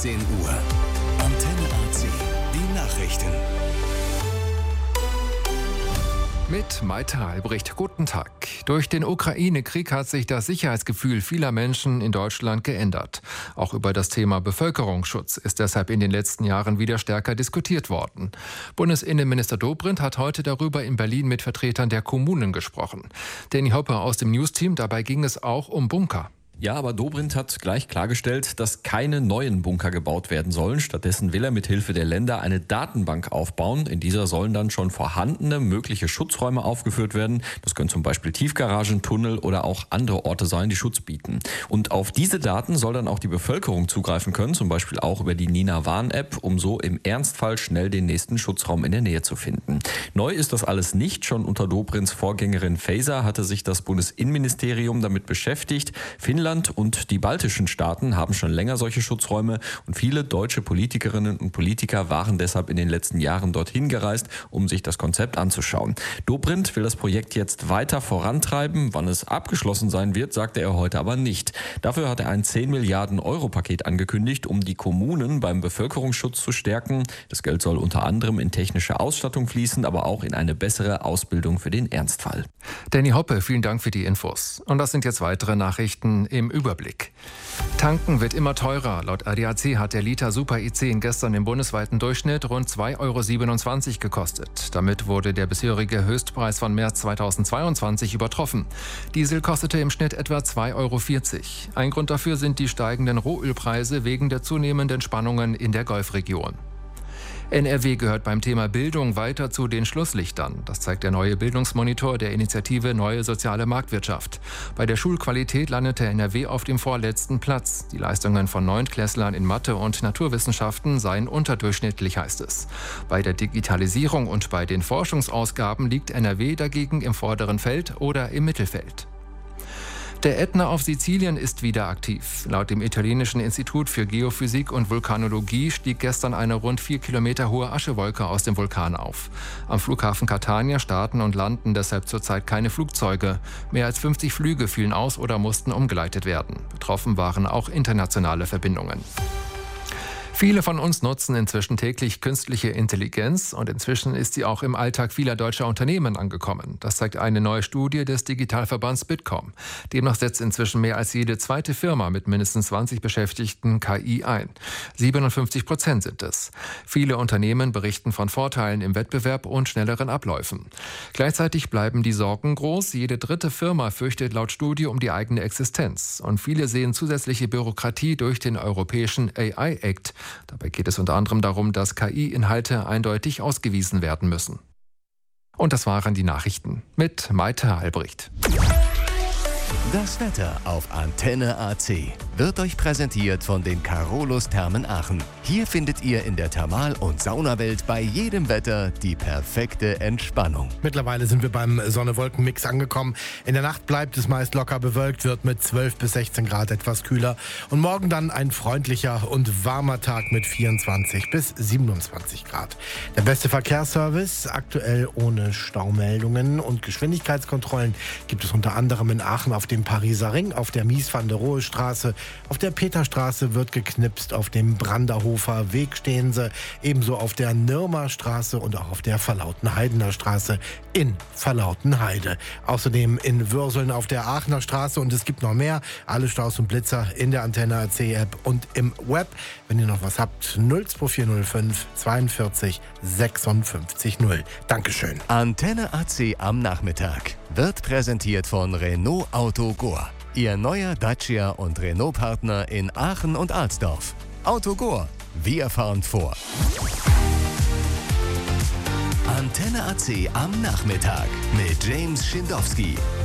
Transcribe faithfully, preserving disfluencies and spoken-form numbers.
zehn Uhr. Antenne A C. Die Nachrichten. Mit Maite Albrecht. Guten Tag. Durch den Ukraine-Krieg hat sich das Sicherheitsgefühl vieler Menschen in Deutschland geändert. Auch über das Thema Bevölkerungsschutz ist deshalb in den letzten Jahren wieder stärker diskutiert worden. Bundesinnenminister Dobrindt hat heute darüber in Berlin mit Vertretern der Kommunen gesprochen. Danny Hoppe aus dem Newsteam, dabei ging es auch um Bunker. Ja, aber Dobrindt hat gleich klargestellt, dass keine neuen Bunker gebaut werden sollen. Stattdessen will er mit Hilfe der Länder eine Datenbank aufbauen. In dieser sollen dann schon vorhandene mögliche Schutzräume aufgeführt werden. Das können zum Beispiel Tiefgaragen, Tunnel oder auch andere Orte sein, die Schutz bieten. Und auf diese Daten soll dann auch die Bevölkerung zugreifen können, zum Beispiel auch über die Nina Warn-App, um so im Ernstfall schnell den nächsten Schutzraum in der Nähe zu finden. Neu ist das alles nicht. Schon unter Dobrindts Vorgängerin Faeser hatte sich das Bundesinnenministerium damit beschäftigt. Finnland und die baltischen Staaten haben schon länger solche Schutzräume und viele deutsche Politikerinnen und Politiker waren deshalb in den letzten Jahren dorthin gereist, um sich das Konzept anzuschauen. Dobrindt will das Projekt jetzt weiter vorantreiben. Wann es abgeschlossen sein wird, sagte er heute aber nicht. Dafür hat er ein zehn Milliarden Euro Paket angekündigt, um die Kommunen beim Bevölkerungsschutz zu stärken. Das Geld soll unter anderem in technische Ausstattung fließen, aber auch in eine bessere Ausbildung für den Ernstfall. Danny Hoppe, vielen Dank für die Infos. Und das sind jetzt weitere Nachrichten im Überblick. Tanken wird immer teurer. Laut A D A C hat der Liter Super I zehn gestern im bundesweiten Durchschnitt rund zwei Euro siebenundzwanzig gekostet. Damit wurde der bisherige Höchstpreis von März zweitausendzweiundzwanzig übertroffen. Diesel kostete im Schnitt etwa zwei Euro vierzig. Ein Grund dafür sind die steigenden Rohölpreise wegen der zunehmenden Spannungen in der Golfregion. N R W gehört beim Thema Bildung weiter zu den Schlusslichtern. Das zeigt der neue Bildungsmonitor der Initiative Neue Soziale Marktwirtschaft. Bei der Schulqualität landete N R W auf dem vorletzten Platz. Die Leistungen von Neuntklässlern in Mathe und Naturwissenschaften seien unterdurchschnittlich, heißt es. Bei der Digitalisierung und bei den Forschungsausgaben liegt N R W dagegen im vorderen Feld oder im Mittelfeld. Der Ätna auf Sizilien ist wieder aktiv. Laut dem italienischen Institut für Geophysik und Vulkanologie stieg gestern eine rund vier Kilometer hohe Aschewolke aus dem Vulkan auf. Am Flughafen Catania starten und landen deshalb zurzeit keine Flugzeuge. Mehr als fünfzig Flüge fielen aus oder mussten umgeleitet werden. Betroffen waren auch internationale Verbindungen. Viele von uns nutzen inzwischen täglich künstliche Intelligenz und inzwischen ist sie auch im Alltag vieler deutscher Unternehmen angekommen. Das zeigt eine neue Studie des Digitalverbands Bitkom. Demnach setzt inzwischen mehr als jede zweite Firma mit mindestens zwanzig Beschäftigten K I ein. siebenundfünfzig Prozent sind es. Viele Unternehmen berichten von Vorteilen im Wettbewerb und schnelleren Abläufen. Gleichzeitig bleiben die Sorgen groß. Jede dritte Firma fürchtet laut Studie um die eigene Existenz. Und viele sehen zusätzliche Bürokratie durch den europäischen A I-Act. Dabei geht es unter anderem darum, dass K I-Inhalte eindeutig ausgewiesen werden müssen. Und das waren die Nachrichten mit Maite Albrecht. Das Wetter auf Antenne A C wird euch präsentiert von den Carolus Thermen Aachen. Hier findet ihr in der Thermal- und Saunawelt bei jedem Wetter die perfekte Entspannung. Mittlerweile sind wir beim Sonne-Wolken-Mix angekommen. In der Nacht bleibt es meist locker bewölkt, wird mit zwölf bis sechzehn Grad etwas kühler. Und morgen dann ein freundlicher und warmer Tag mit vierundzwanzig bis siebenundzwanzig Grad. Der beste Verkehrsservice, aktuell ohne Staumeldungen und Geschwindigkeitskontrollen, gibt es unter anderem in Aachen auf dem Pariser Ring, auf der Mies-van-der-Rohe-Straße, auf der Peterstraße wird geknipst, auf dem Branderhofer Weg stehen sie, ebenso auf der Nürmer Straße und auch auf der Verlautenheidener Straße in Verlautenheide. Außerdem in Würseln auf der Aachener Straße und es gibt noch mehr. Alle Staus und Blitzer in der Antenne A C App und im Web. Wenn ihr noch was habt, null zwei vier null fünf zweiundvierzig sechsundfünfzig null. Dankeschön. Antenne A C am Nachmittag wird präsentiert von Renault Autogor. Ihr neuer Dacia und Renault-Partner in Aachen und Alsdorf. Autogor, wir fahren vor. Antenne A C am Nachmittag mit James Schindowski.